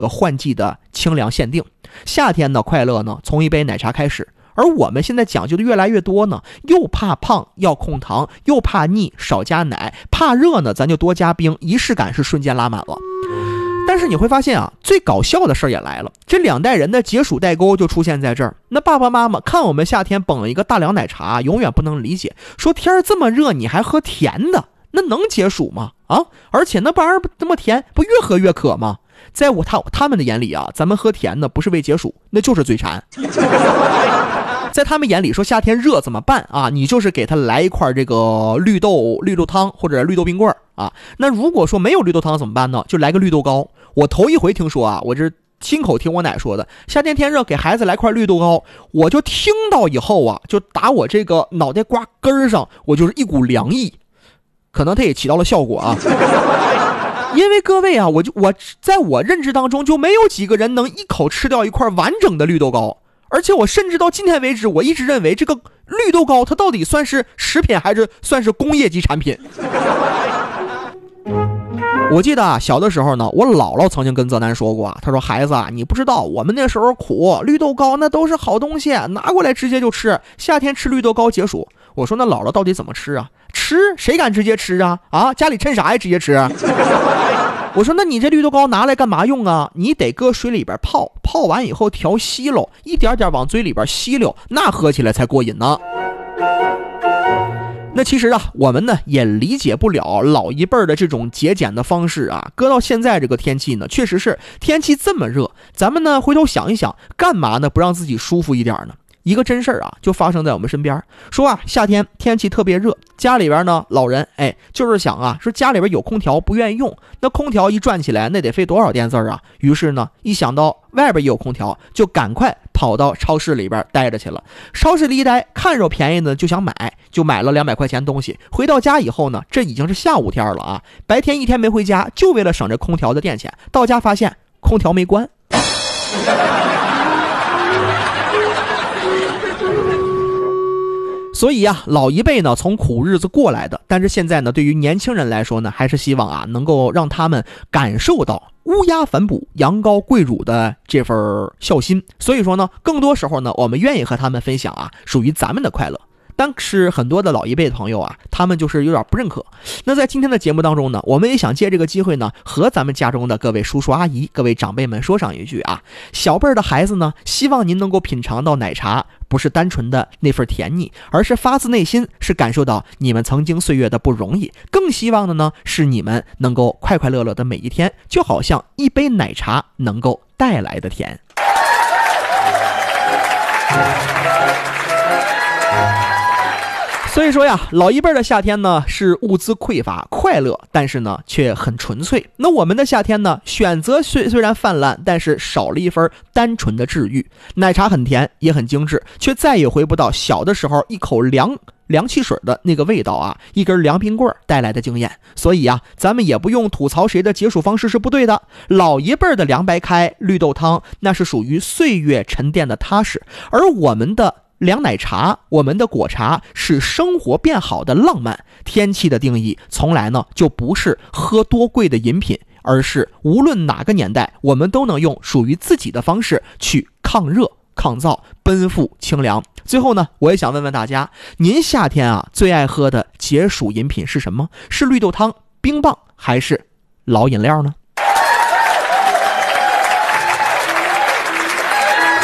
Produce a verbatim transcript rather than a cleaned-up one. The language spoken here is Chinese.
呃换季的清凉限定。夏天的快乐呢，从一杯奶茶开始。而我们现在讲究的越来越多呢，又怕胖要控糖，又怕腻少加奶，怕热呢咱就多加冰，仪式感是瞬间拉满了。但是你会发现啊，最搞笑的事儿也来了，这两代人的解暑代沟就出现在这儿。那爸爸妈妈看我们夏天捧一个大凉奶茶，永远不能理解，说天儿这么热你还喝甜的，那能解暑吗？啊，而且那玩意儿这么甜，不越喝越渴吗？在我他他们的眼里啊，咱们喝甜的不是为解暑，那就是嘴馋。在他们眼里说夏天热怎么办啊？你就是给他来一块这个绿豆绿豆汤或者绿豆冰棍啊。那如果说没有绿豆汤怎么办呢？就来个绿豆糕。我头一回听说啊，我这亲口听我奶说的，夏天天热给孩子来块绿豆糕，我就听到以后啊，就打我这个脑袋瓜根上，我就是一股凉意。可能它也起到了效果啊。因为各位啊，我就我在我认知当中就没有几个人能一口吃掉一块完整的绿豆糕。而且我甚至到今天为止，我一直认为这个绿豆糕它到底算是食品还是算是工业级产品。我记得啊，小的时候呢，我姥姥曾经跟泽南说过啊，她说孩子啊，你不知道我们那时候苦，绿豆糕那都是好东西，拿过来直接就吃，夏天吃绿豆糕解暑。我说那姥姥到底怎么吃啊？吃谁敢直接吃啊？啊，家里趁啥呀直接吃啊？我说那你这绿豆糕拿来干嘛用啊？你得搁水里边泡，泡完以后调稀溜，一点点往嘴里边吸溜，那喝起来才过瘾呢。那其实啊，我们呢也理解不了老一辈的这种节俭的方式啊。搁到现在这个天气呢，确实是天气这么热，咱们呢回头想一想，干嘛呢不让自己舒服一点呢？一个真事儿啊，就发生在我们身边。说啊，夏天天气特别热，家里边呢老人哎，就是想啊，说家里边有空调不愿意用，那空调一转起来，那得费多少电字啊？于是呢，一想到外边也有空调，就赶快跑到超市里边待着去了。超市里一待，看着便宜呢就想买，就买了两百块钱东西。回到家以后呢，这已经是下午天了啊，白天一天没回家，就为了省着空调的电钱。到家发现空调没关。所以啊，老一辈呢从苦日子过来的，但是现在呢，对于年轻人来说呢，还是希望啊能够让他们感受到乌鸦反哺、羊羔跪乳的这份孝心。所以说呢，更多时候呢，我们愿意和他们分享啊属于咱们的快乐。但是很多的老一辈的朋友啊，他们就是有点不认可。那在今天的节目当中呢，我们也想借这个机会呢，和咱们家中的各位叔叔阿姨、各位长辈们说上一句啊，小辈的孩子呢，希望您能够品尝到奶茶不是单纯的那份甜腻，而是发自内心是感受到你们曾经岁月的不容易。更希望的呢，是你们能够快快乐乐的每一天，就好像一杯奶茶能够带来的甜。所以说呀，老一辈的夏天呢是物资匮乏快乐，但是呢却很纯粹。那我们的夏天呢，选择虽虽然泛滥，但是少了一份单纯的治愈。奶茶很甜也很精致，却再也回不到小的时候一口凉凉汽水的那个味道啊，一根凉冰棍带来的经验。所以啊，咱们也不用吐槽谁的解暑方式是不对的。老一辈的凉白开、绿豆汤，那是属于岁月沉淀的踏实，而我们的凉奶茶，我们的果茶是生活变好的浪漫。天气的定义从来呢就不是喝多贵的饮品，而是无论哪个年代，我们都能用属于自己的方式去抗热抗燥，奔赴清凉。最后呢，我也想问问大家，您夏天啊最爱喝的解暑饮品是什么？是绿豆汤、冰棒还是老饮料呢？